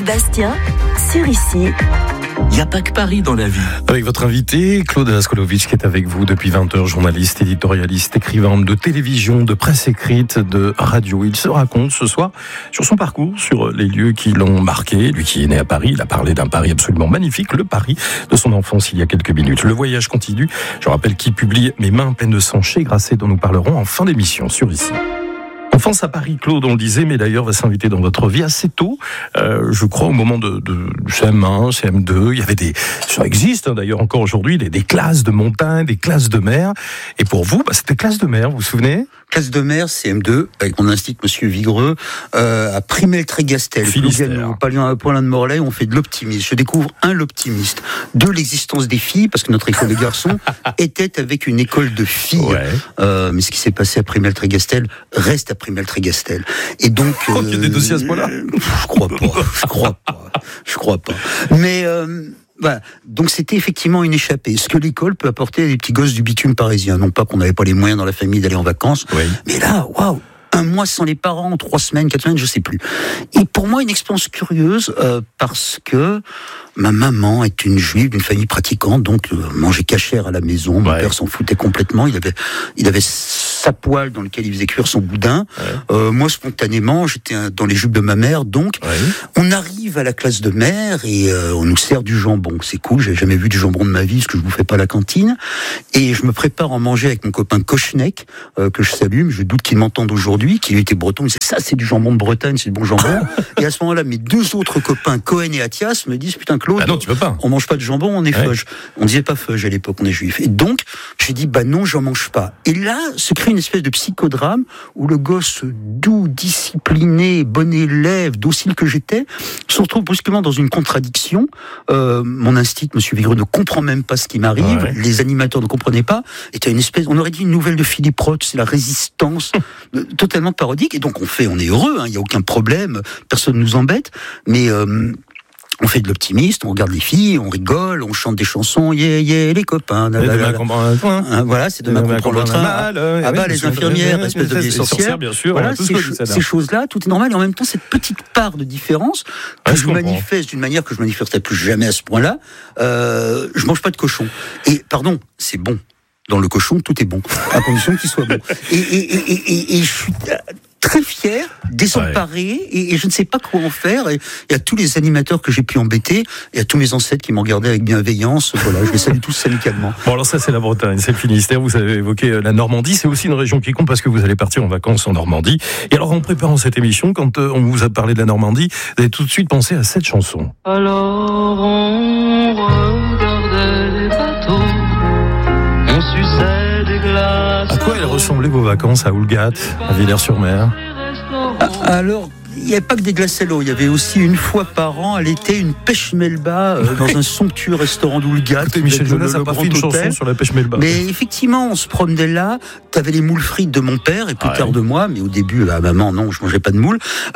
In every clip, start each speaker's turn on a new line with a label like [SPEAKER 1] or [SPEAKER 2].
[SPEAKER 1] Bastien, sur Ici.
[SPEAKER 2] Il n'y a pas que Paris dans la vie.
[SPEAKER 3] Avec votre invité, Claude Askolovitch, qui est avec vous depuis 20h, journaliste, éditorialiste, écrivain de télévision, de presse écrite, de radio. Il se raconte ce soir sur son parcours, sur les lieux qui l'ont marqué. Lui qui est né à Paris, il a parlé d'un Paris absolument magnifique, le Paris de son enfance il y a quelques minutes. Le voyage continue. Je rappelle qu'il publie Mes mains pleines de sang chez Grasset, dont nous parlerons en fin d'émission sur Ici. Enfance à Paris, Claude, on le disait, mais d'ailleurs va s'inviter dans votre vie assez tôt. Je crois au moment de CM1, CM2, il y avait ça existe d'ailleurs encore aujourd'hui, des classes de montagne, des classes de mer. Et pour vous, c'était classe de mer, vous vous souvenez ?
[SPEAKER 4] Classe de mer, CM2, avec mon institut, Monsieur Vigreux, à Primel-Trégastel, pas loin de Morlaix, on fait de l'optimisme. Je découvre l'optimiste. L'existence des filles, parce que notre école de garçons était avec une école de filles. Ouais. Mais ce qui s'est passé à Primel-Trégastel reste à Primel-Trégastel. Et donc...
[SPEAKER 3] il y a des dossiers à ce point-là ?
[SPEAKER 4] Je crois pas. Mais... Voilà. Donc c'était effectivement une échappée. Ce que l'école peut apporter à des petits gosses du bitume parisien. Non pas qu'on n'avait pas les moyens dans la famille d'aller en vacances, oui. Mais là, waouh, 1 mois sans les parents, 3 semaines, 4 semaines, je sais plus. Et pour moi, une expérience curieuse, parce que ma maman est une juive d'une famille pratiquante, donc mangeait cachère à la maison. Mon père s'en foutait complètement. Il avait sa poêle dans lequel il faisait cuire son boudin. Ouais. Moi, spontanément, j'étais dans les jupes de ma mère. Donc, on arrive à la classe de mer et on nous sert du jambon. C'est cool, j'ai jamais vu du jambon de ma vie, parce que je bouffais pas à la cantine. Et je me prépare à en manger avec mon copain Kochnek, que je salue, mais je doute qu'il m'entende aujourd'hui, qui était breton. Il disait, ça, c'est du jambon de Bretagne, c'est du bon jambon. Et à ce moment-là, mes 2 autres copains, Cohen et Athias, me disent, putain, Claude,
[SPEAKER 3] non, tu peux pas.
[SPEAKER 4] On mange pas de jambon, on est feuge. On disait pas feuge à l'époque, on est juif. Et donc, j'ai dit, non, j'en mange pas. Et là, se crée une espèce de psychodrame où le gosse doux, discipliné, bon élève, docile que j'étais, se retrouve brusquement dans une contradiction. Mon institut, Monsieur Vigreux, ne comprend même pas ce qui m'arrive. Ouais. Les animateurs ne comprenaient pas. C'était une espèce, on aurait dit une nouvelle de Philippe Roth, c'est la résistance, totalement parodique. Et donc on est heureux, il y a aucun problème, personne nous embête, mais on fait de l'optimiste, on regarde les filles, on rigole, on chante des chansons, les copains. Voilà, c'est demain qu'on prend le train. Les infirmières, espèce de vieilles sorcières.
[SPEAKER 3] Bien sûr,
[SPEAKER 4] voilà, ces choses-là, tout est normal. Et en même temps, cette petite part de différence que je manifeste d'une manière que je manifesterai plus jamais à ce point-là, je mange pas de cochon. Et pardon, c'est bon. Dans le cochon, tout est bon, à condition qu'il soit bon. Et je suis très fier, désemparé, et je ne sais pas quoi en faire. Et il y a tous les animateurs que j'ai pu embêter, il y a tous mes ancêtres qui m'ont regardé avec bienveillance. Voilà, je les salue tous amicalement.
[SPEAKER 3] Bon, alors ça, c'est la Bretagne, c'est le Finistère. Vous avez évoqué la Normandie. C'est aussi une région qui compte parce que vous allez partir en vacances en Normandie. Et alors, en préparant cette émission, quand on vous a parlé de la Normandie, vous avez tout de suite pensé à cette chanson.
[SPEAKER 5] Alors, on regardait les bateaux, on suçait des glaces.
[SPEAKER 3] À quoi elles ressemblaient vos vacances à Houlgat, à Villers-sur-Mer ?
[SPEAKER 4] Alors, il n'y avait pas que des glaces à l'eau, il y avait aussi une fois par an, à l'été, une pêche melba dans un somptueux restaurant d'Houlgat.
[SPEAKER 3] Michel Jonas n'a pas fait une chanson sur la pêche melba.
[SPEAKER 4] Mais effectivement, on se promenait là, t'avais les moules frites de mon père et plus tard de moi, mais au début, maman, non, je mangeais pas de moules.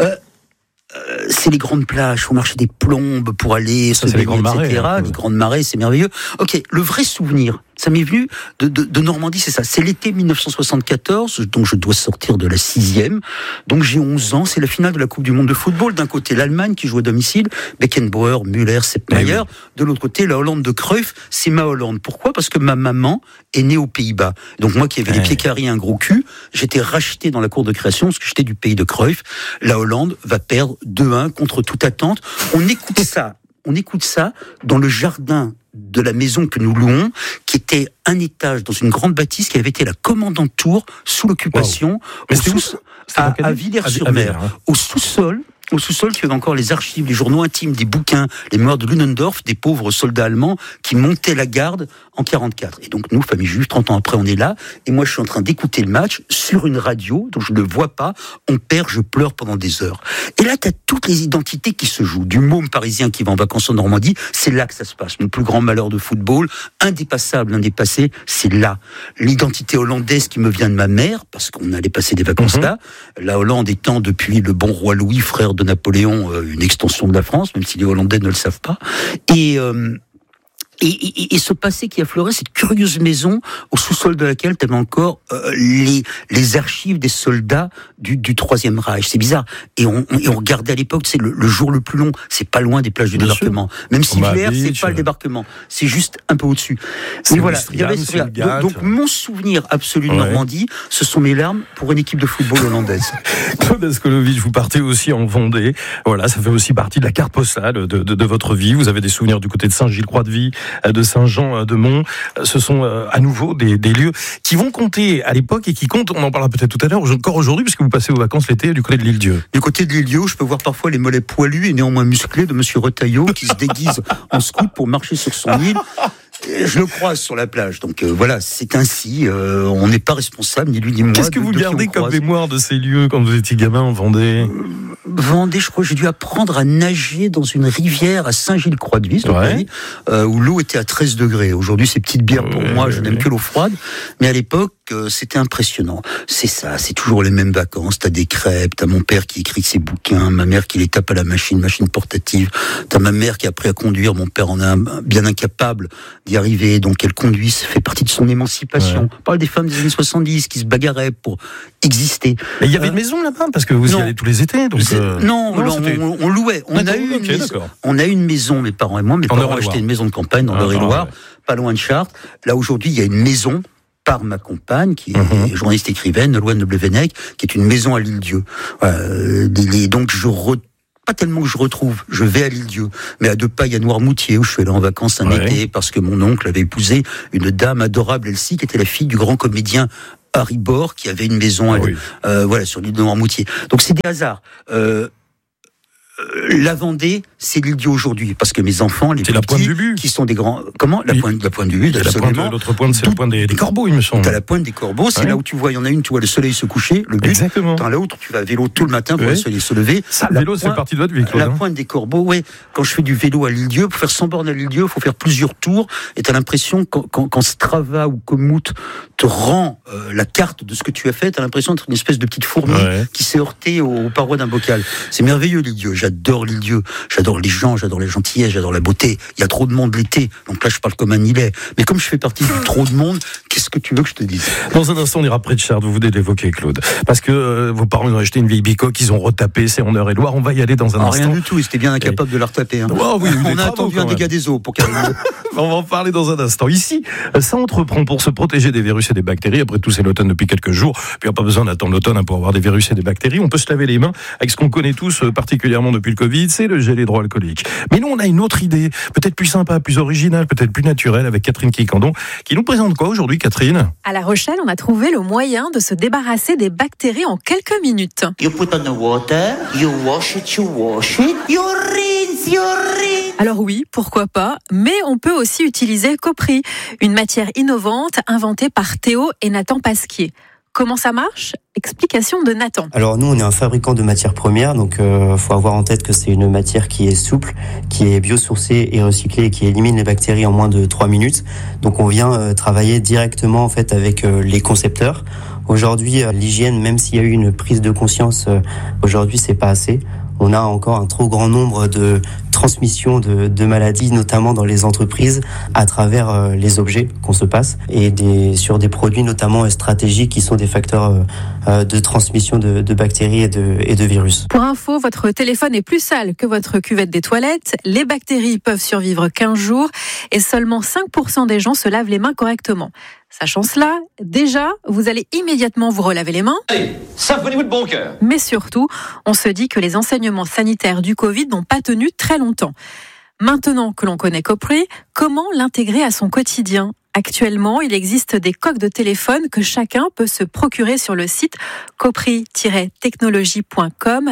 [SPEAKER 4] C'est les grandes plages, faut marcher des plombes pour aller se baigner, etc. Les grandes marées, c'est merveilleux. Ok, le vrai souvenir, ça m'est venu de Normandie, c'est ça. C'est l'été 1974, donc je dois sortir de la 6e. Donc j'ai 11 ans, c'est la finale de la Coupe du Monde de football. D'un côté, l'Allemagne qui joue à domicile, Beckenbauer, Müller, Sepp Maier. De l'autre côté, la Hollande de Cruyff, c'est ma Hollande. Pourquoi ? Parce que ma maman est née aux Pays-Bas. Donc moi qui avais les pieds carrés et un gros cul, j'étais racheté dans la cour de création parce que j'étais du pays de Cruyff. La Hollande va perdre 2-1 contre toute attente. On écoute ça dans le jardin de la maison que nous louons, qui était un étage dans une grande bâtisse qui avait été la commandante tour sous l'occupation à Villers-sur-Mer. Au sous-sol, tu avais encore les archives, les journaux intimes, des bouquins, les mémoires de Ludendorff, des pauvres soldats allemands qui montaient la garde en 44. Et donc nous, famille juive, 30 ans après, on est là, et moi je suis en train d'écouter le match sur une radio, donc je ne le vois pas, on perd, je pleure pendant des heures. Et là, tu as toutes les identités qui se jouent. Du môme parisien qui va en vacances en Normandie, c'est là que ça se passe. Mon plus grand malheur de football, indépassable, indépassé, c'est là. L'identité hollandaise qui me vient de ma mère, parce qu'on allait passer des vacances là, la Hollande étant depuis le bon roi Louis, frère de Napoléon, une extension de la France, même si les Hollandais ne le savent pas. Et ce passé qui affleurait, cette curieuse maison au sous-sol de laquelle tu avais encore les archives des soldats du Troisième Reich. C'est bizarre. Et on regardait à l'époque, c'est le jour le plus long. C'est pas loin des plages du débarquement. Même si Villers, c'est pas le débarquement. C'est juste un peu au-dessus. Mais voilà, il y avait donc mon souvenir absolu de Normandie, ce sont mes larmes pour une équipe de football hollandaise.
[SPEAKER 3] Claude Askolovitch, vous partez aussi en Vendée. Voilà, ça fait aussi partie de la carte postale de votre vie. Vous avez des souvenirs du côté de Saint-Gilles-Croix-de-Vie, de Saint-Jean-de-Mont. Ce sont à nouveau des lieux qui vont compter à l'époque et qui comptent, on en parlera peut-être tout à l'heure, encore aujourd'hui, puisque vous passez vos vacances l'été du côté de l'Île-Dieu.
[SPEAKER 4] Du côté de l'Île-Dieu, je peux voir parfois les mollets poilus et néanmoins musclés de Monsieur Retailleau qui se déguise en scout pour marcher sur son île. Je le croise sur la plage, donc voilà, c'est ainsi. On n'est pas responsable, ni lui ni moi.
[SPEAKER 3] Qu'est-ce que vous gardez comme mémoire de ces lieux quand vous étiez gamin en Vendée ?
[SPEAKER 4] Vendée, je crois que j'ai dû apprendre à nager dans une rivière à Saint-Gilles-Croix-de-Vie, où l'eau était à 13 degrés. Aujourd'hui, c'est petite bière pour moi, je n'aime que l'eau froide. Mais à l'époque, c'était impressionnant. C'est ça, c'est toujours les mêmes vacances. T'as des crêpes, t'as mon père qui écrit ses bouquins, ma mère qui les tape à la machine portative. T'as ma mère qui a appris à conduire, mon père en est bien incapable d'y arriver, donc elle conduit, ça fait partie de son émancipation. On parle des femmes des années 70 qui se bagarraient pour exister.
[SPEAKER 3] Mais il y avait une maison là-bas, parce que vous y allez tous les étés. Donc
[SPEAKER 4] on louait. On a eu une maison, mes parents et moi. Mes parents ont acheté une maison de campagne dans l'Eure-et-Loire, pas loin de Chartres. Là, aujourd'hui, il y a une maison par ma compagne, qui est journaliste écrivaine, Nolwenn de Blevenec, qui est une maison à l'Île-Dieu. Donc, pas tellement que je retrouve, je vais à l'Île-Dieu, mais à 2 pas, il y a Noirmoutier, où je suis allé en vacances un été, parce que mon oncle avait épousé une dame adorable, Elsie, qui était la fille du grand comédien Harry Bor, qui avait une maison sur l'île de Noirmoutier. Donc c'est des hasards. La Vendée, c'est l'Île-Dieu aujourd'hui, parce que mes enfants, les petits, qui sont des grands... Comment ? La pointe du but, absolument.
[SPEAKER 3] L'autre pointe, c'est la pointe des corbeaux, il me semble.
[SPEAKER 4] T'as la pointe des corbeaux, c'est là où tu vois, il y en a une, tu vois le soleil se coucher, le but.
[SPEAKER 3] Exactement.
[SPEAKER 4] Dans l'autre, tu vas à vélo tout le matin pour le soleil se lever.
[SPEAKER 3] Ça, le vélo, c'est partie de votre vie, Claude.
[SPEAKER 4] La pointe des corbeaux, quand je fais du vélo à l'Île-Dieu, pour faire 100 bornes à l'Île-Dieu, il faut faire plusieurs tours, et t'as l'impression, quand Strava ou Komoot te rend la carte de ce que tu as fait, t'as l'impression d'être une espèce de petite fourmi qui s'est heurtée aux parois d'un bocal. C'est merveilleux, l'Île-Dieu. J'adore l'Île-Dieu. J'adore les gens, j'adore la gentillesse, j'adore la beauté. Il y a trop de monde l'été, donc là je parle comme un îlet. Mais comme je fais partie du trop de monde, qu'est-ce que tu veux que je te dise ?
[SPEAKER 3] Dans un instant, on ira près de Chartres, vous venez d'évoquer, Claude. Parce que vos parents ont acheté une vieille bicoque, ils ont retapé, c'est en Eure-et-Loire, on va y aller dans un instant.
[SPEAKER 4] Rien du tout, ils étaient bien incapables de la retaper. Hein. On a attendu un dégât des eaux pour qu'elle...
[SPEAKER 3] On va en parler dans un instant. Ici, ça entreprend pour se protéger des virus et des bactéries. Après tout, c'est l'automne depuis quelques jours. Puis il n'y a pas besoin d'attendre l'automne pour avoir des virus et des bactéries. On peut se laver les mains avec ce qu'on connaît tous, particulièrement depuis le Covid, c'est le gel hydroalcoolique. Mais nous, on a une autre idée, peut-être plus sympa, plus originale, peut-être plus naturelle, avec Catherine Quicandon, qui nous présente quoi aujourd'hui, Catherine ?
[SPEAKER 6] À La Rochelle, on a trouvé le moyen de se débarrasser des bactéries en quelques minutes.
[SPEAKER 7] You put on the water, you wash it, you rinse, you rinse.
[SPEAKER 6] Alors oui, pourquoi pas, mais on peut aussi utiliser Copri, une matière innovante inventée par Théo et Nathan Pasquier. Comment ça marche ? Explication de Nathan.
[SPEAKER 8] Alors nous, on est un fabricant de matières premières, donc faut avoir en tête que c'est une matière qui est souple, qui est biosourcée et recyclée et qui élimine les bactéries en moins de 3 minutes. Donc on vient travailler directement en fait avec les concepteurs. Aujourd'hui, l'hygiène, même s'il y a eu une prise de conscience, aujourd'hui c'est pas assez. On a encore un trop grand nombre de transmissions de maladies, notamment dans les entreprises, à travers les objets qu'on se passe et sur des produits notamment stratégiques qui sont des facteurs de transmission de bactéries et de virus.
[SPEAKER 6] Pour info, votre téléphone est plus sale que votre cuvette des toilettes. Les bactéries peuvent survivre 15 jours et seulement 5% des gens se lavent les mains correctement. Sachant cela, déjà, vous allez immédiatement vous relaver les mains.
[SPEAKER 9] Allez, savonnez-vous de bon cœur.
[SPEAKER 6] Mais surtout, on se dit que les enseignements sanitaires du Covid n'ont pas tenu très longtemps. Maintenant que l'on connaît Copri, comment l'intégrer à son quotidien ? Actuellement, il existe des coques de téléphone que chacun peut se procurer sur le site copri-technologie.com,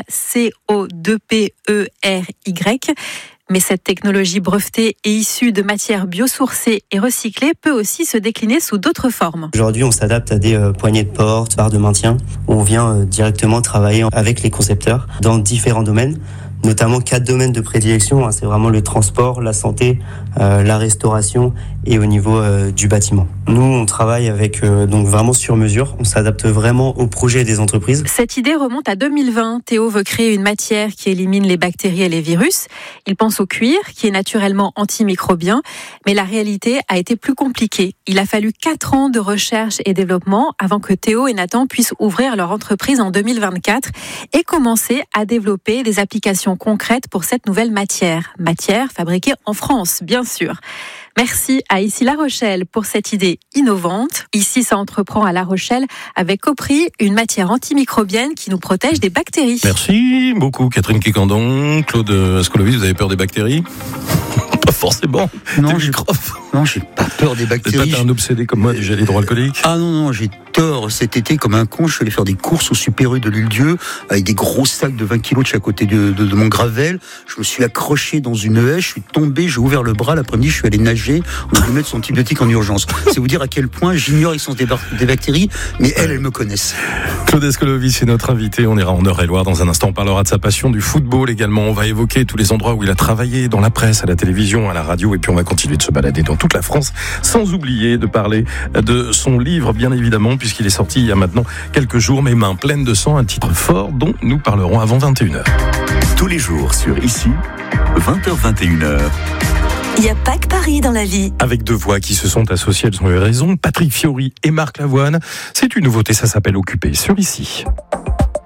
[SPEAKER 6] C-O-2-P-E-R-Y. Mais cette technologie brevetée et issue de matières biosourcées et recyclées peut aussi se décliner sous d'autres formes.
[SPEAKER 8] Aujourd'hui, on s'adapte à des poignées de porte, barres de maintien. On vient directement travailler avec les concepteurs dans différents domaines, notamment 4 domaines de prédilection. C'est vraiment le transport, la santé, la restauration et au niveau du bâtiment. Nous, on travaille avec donc vraiment sur mesure. On s'adapte vraiment au projet des entreprises.
[SPEAKER 6] Cette idée remonte à 2020. Théo veut créer une matière qui élimine les bactéries et les virus. Il pense au cuir, qui est naturellement antimicrobien. Mais la réalité a été plus compliquée. Il a fallu 4 ans de recherche et développement avant que Théo et Nathan puissent ouvrir leur entreprise en 2024 et commencer à développer des applications concrètes pour cette nouvelle matière. Matière fabriquée en France, bien sûr. Merci à Ici La Rochelle pour cette idée innovante. Ici, ça entreprend à La Rochelle avec Copri, une matière antimicrobienne qui nous protège des bactéries.
[SPEAKER 3] Merci beaucoup Catherine Quécandon. Claude Ascolovic, vous avez peur des bactéries ? Pas forcément.
[SPEAKER 4] Non, j'ai pas peur des bactéries.
[SPEAKER 3] Vous n'êtes pas un obsédé comme moi du gel hydroalcoolique ?
[SPEAKER 4] Ah non, j'ai tort. Cet été, comme un con, je suis allé faire des courses au Super U de l'Île-Dieu avec des gros sacs de 20 kilos de chaque côté de mon gravel. Je me suis accroché dans une haie, je suis tombé, j'ai ouvert le bras. L'après-midi, je suis allé nager. On m'a dû mettre son antibiotique en urgence. C'est vous dire à quel point j'ignore l'existence des bactéries, mais elles me connaissent.
[SPEAKER 3] Claude Ascolovic est notre invité. On ira en Eure-et-Loire dans un instant. On parlera de sa passion du football également. On va évoquer tous les endroits où il a travaillé, dans la presse, à la télévision, à la radio. Et puis on va continuer de se balader dans toute la France, sans oublier de parler de son livre, bien évidemment, puisqu'il est sorti il y a maintenant quelques jours, Mes mains pleines de sang, un titre fort dont nous parlerons avant 21h.
[SPEAKER 2] Tous les jours sur Ici, 20h-21h.
[SPEAKER 1] Il n'y a pas que Paris dans la vie.
[SPEAKER 3] Avec 2 voix qui se sont associées, elles ont eu raison. Patrick Fiori et Marc Lavoine. C'est une nouveauté, ça s'appelle Occupé sur Ici.